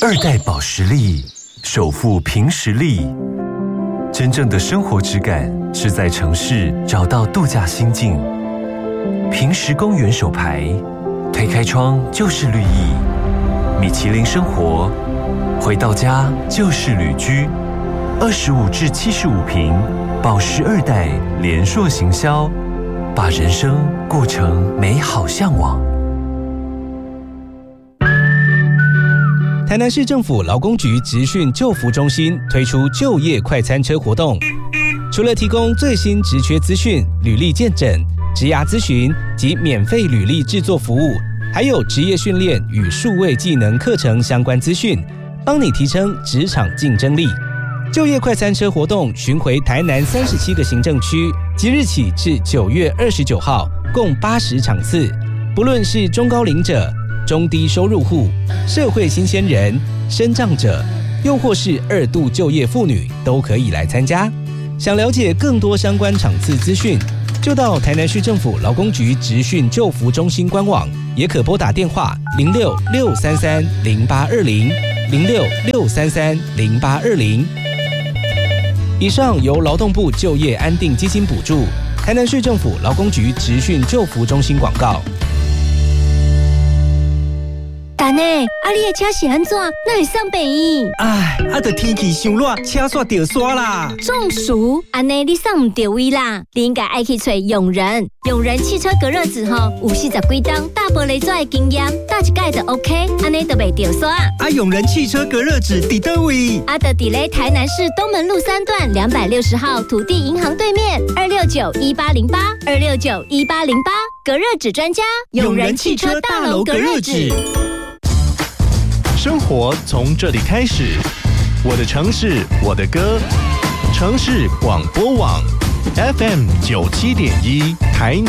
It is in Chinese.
2代保时力，首富凭实力。真正的生活质感是在城市找到度假心境。平时公园手牌，推开窗就是绿意。米其林生活，回到家就是旅居。25至75平，保时2代联硕行销，把人生过成美好向往。 台南市政府劳工局职训就服中心推出就业快餐车活动，除了提供最新职缺资讯、履历健诊、职涯咨询及免费履历制作服务，还有职业训练与数位技能课程相关资讯，帮你提升职场竞争力。就业快餐车活动巡回台南37个行政区，即日起至9月29号，共80场次。不论是中高龄者、中低收入户、社会新鲜人、身障者，又或是2度就业妇女，都可以来参加。想了解更多相关场次资讯，就到台南市政府劳工局职训就服中心官网，也可拨打电话06-633-0820 06-633-0820。以上由劳动部就业安定基金补助，台南市政府劳工局职训就服中心广告。 但呢，你的车是安怎？哪会送病院？ 就天气伤热，车煞掉沙啦。 中暑，安尼你送唔到位啦。你应该爱去找永仁汽车隔热纸吼，有40几档大玻璃做的经验，搭一盖就 OK， 安尼就袂掉沙。 永仁汽车隔热纸伫倒位？ 就伫咧台南市东门路3段260号土地银行对面，2691808，2691808，隔热纸专家， 永仁汽车大楼隔热纸。 生活从这里开始，我的城市，我的歌，城市广播网 FM97.1台